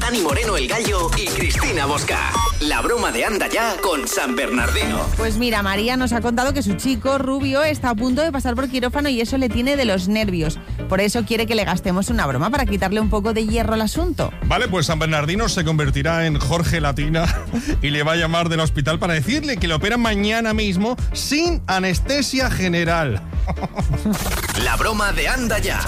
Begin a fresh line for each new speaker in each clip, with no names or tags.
Dani Moreno el Gallo y Cristina Bosca. La broma de Anda Ya con San Bernardino.
Pues mira, María nos ha contado que su chico Rubio está a punto de pasar por quirófano y eso le tiene de los nervios. Por eso quiere que le gastemos una broma para quitarle un poco de hierro al asunto.
Vale, pues San Bernardino se convertirá en Jorge Latina y le va a llamar del hospital para decirle que le operan mañana mismo sin anestesia general.
La broma de Anda Ya.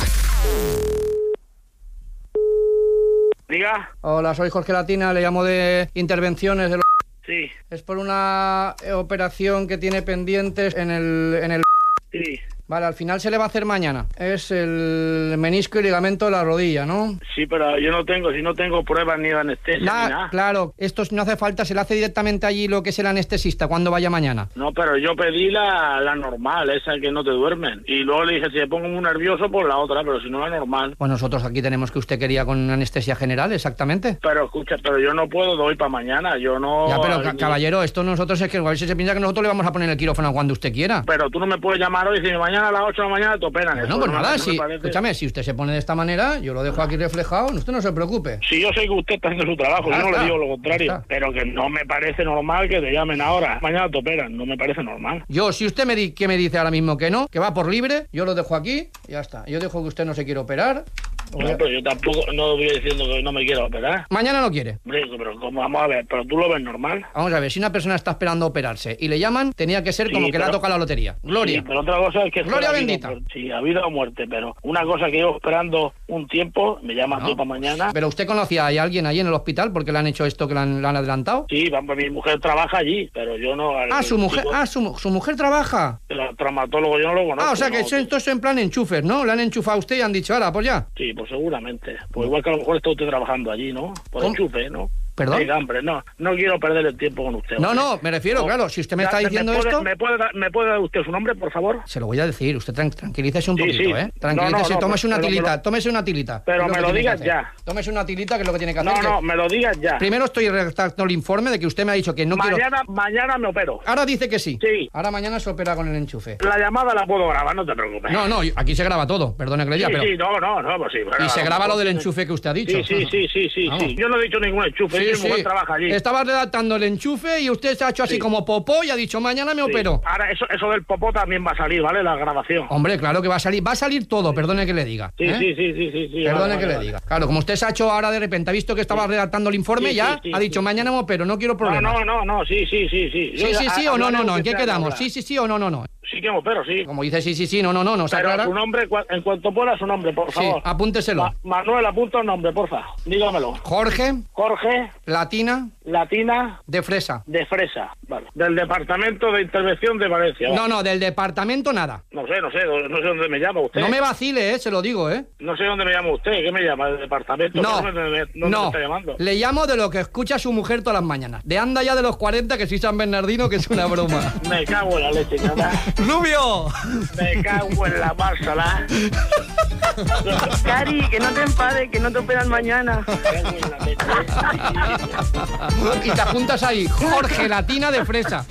Diga.
Hola, soy Jorge Latina, le llamo de Intervenciones de los...
Sí.
Es por una operación que tiene pendientes en el...
Sí.
Vale, al final se le va a hacer mañana. Es el menisco y ligamento de la rodilla, ¿no?
Sí, pero yo no tengo pruebas ni de anestesia ni nada.
Claro, esto no hace falta, se le hace directamente allí lo que es el anestesista cuando vaya mañana.
No, pero yo pedí la normal, esa que no te duermen. Y luego le dije, si me pongo muy nervioso, pues la otra, pero si no la normal.
Pues nosotros aquí tenemos que usted quería con anestesia general, exactamente.
Pero escucha, pero yo no puedo, doy para mañana, yo no...
Ya, pero caballero, esto nosotros es que a ver si se piensa que nosotros le vamos a poner el quirófano cuando usted quiera.
Pero tú no me puedes llamar hoy y decir, mañana a las 8 de la mañana te operan.
Bueno, pues nada, escúchame, si usted se pone de esta manera, yo lo dejo aquí reflejado, usted no se preocupe.
Sí, yo sé que usted está haciendo su trabajo, yo no le digo lo contrario, pero que no me parece normal que te llamen ahora, mañana te operan, no me parece normal.
Yo, si usted me dice ahora mismo que no, que va por libre, yo lo dejo aquí y ya está. Yo dejo que usted no se quiere operar.
No, pero yo tampoco, no voy diciendo que no me quiero operar.
Mañana no quiere.
Hombre, pero ¿cómo? Vamos a ver, pero tú lo ves normal.
Vamos a ver, si una persona está esperando operarse y le llaman, tenía que ser como que le ha tocado la lotería. Gloria.
Sí, pero otra cosa es que...
Gloria bendita.
Sí, ha habido o muerte, pero una cosa que llevo esperando un tiempo, me llamas tú para mañana.
¿Pero usted conocía a alguien allí en el hospital porque le han hecho esto que le han adelantado?
Sí, vamos, mi mujer trabaja allí, pero yo no...
Su mujer trabaja.
El traumatólogo yo no lo conozco.
O sea que esto es en plan enchufes, ¿no? Le han enchufado a usted y han dicho, ahora, pues ya.
Sí, pues seguramente. Pues igual que a lo mejor está usted trabajando allí, ¿no? Por enchufe, ¿no?
¿Perdón?
Oiga, hombre, no quiero perder el tiempo con usted.
No, me refiero, claro, si usted me está diciendo esto...
¿Me puede dar usted su nombre, por favor?
Se lo voy a decir, usted tranquilícese un poquito,
sí.
Tranquilícese, tómese una tilita.
Pero me lo digas ya.
Tómese una tilita, que es lo que tiene que hacer.
No, me lo digas ya.
Primero estoy redactando el informe de que usted me ha dicho que no quiero...
Mañana me opero.
Ahora dice que sí.
Sí.
Ahora mañana se opera con el enchufe.
La llamada la puedo grabar, no te preocupes.
No, aquí se graba todo, perdone que le diga, pero...
Sí, pues sí.
Y se graba lo del enchufe que usted ha dicho.
Sí. Yo no he dicho ningún enchufe, mi mujer trabaja allí.
Estaba redactando el enchufe y usted se ha hecho así como popó y ha dicho, mañana me opero.
Ahora, eso del popó también va a salir, ¿vale? La grabación.
Hombre, claro que va a salir. Va a salir todo, perdone que le diga.
Sí.
Perdone que le diga. Claro, como usted se ha hecho ahora de repente, ha visto que estaba redactando el informe, ha dicho, mañana me opero, no quiero problemas.
No, sí.
Sí o no, ¿en qué quedamos? Sí o no.
Sí que me opero, sí.
Como dice sí, no, ¿se
Pero
aclara?
su nombre, en cuanto pueda su nombre, por favor.
Sí, apúnteselo.
Manuel, apunta el nombre, porfa. Dígamelo.
Jorge.
Latina.
De fresa.
Vale. Del Departamento de Intervención de Valencia. ¿Vale?
No, del departamento nada.
No sé dónde me llama usted.
No me vacile, se lo digo,
No sé dónde me llama usted. ¿Qué me llama? ¿Del departamento? ¿Dónde me está llamando?
Le llamo de lo que escucha su mujer todas las mañanas. De Anda Ya de los 40, que soy San Bernardino, que es una broma.
Me cago en la leche, nada.
¡Rubio!
Me cago en la másala.
Cari, que no te enfades, que no te operan mañana.
Y te apuntas ahí, Jorge Latina de fresa.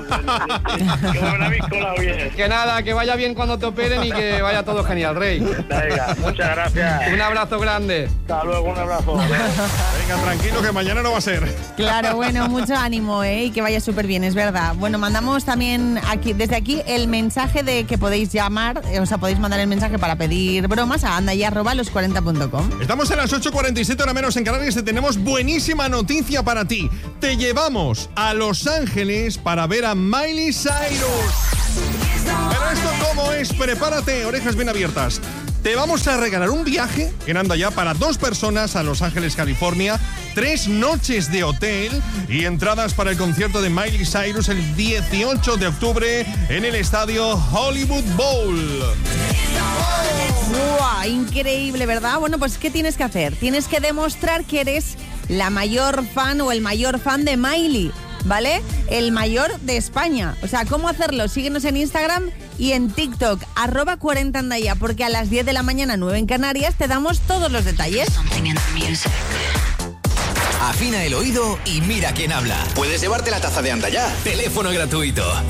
Que nada, que vaya bien cuando te operen y que vaya todo genial, Rey.
Venga, muchas gracias.
Un abrazo grande.
Hasta luego, un abrazo.
Venga, tranquilo, que mañana no va a ser.
Claro, bueno, mucho ánimo, y que vaya súper bien, es verdad. Bueno, mandamos también desde aquí el mensaje de que podéis llamar, podéis mandar el mensaje para pedir bromas a andaya@los40.com.
Estamos en las 8:47, hora menos en Canarias, y tenemos buenísima noticia para ti. Te llevamos a Los Ángeles para ver a Miley Cyrus. Pero esto cómo es, prepárate, orejas bien abiertas. Te vamos a regalar un viaje en Anda Ya para 2 personas a Los Ángeles, California, 3 noches de hotel y entradas para el concierto de Miley Cyrus el 18 de octubre en el estadio Hollywood Bowl.
¡Wow! Increíble, ¿verdad? Bueno, pues ¿qué tienes que hacer? Tienes que demostrar que eres la mayor fan o el mayor fan de Miley, ¿vale? El mayor de España. O sea, ¿cómo hacerlo? Síguenos en Instagram y en TikTok, @40andaya, porque a las 10 de la mañana, 9 en Canarias, te damos todos los detalles.
Afina el oído y mira quién habla. Puedes llevarte la taza de Anda Ya. Teléfono gratuito